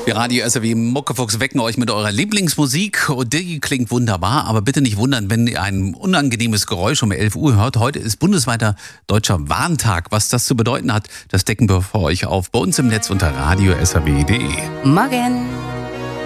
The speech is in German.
Wir Radio SAW Muckefuchs wecken euch mit eurer Lieblingsmusik und die klingt wunderbar, aber bitte nicht wundern, wenn ihr ein unangenehmes Geräusch um 11 Uhr hört. Heute ist bundesweiter Deutscher Warntag. Was das zu bedeuten hat, das decken wir für euch auf bei uns im Netz unter radioswaw.de. Morgen!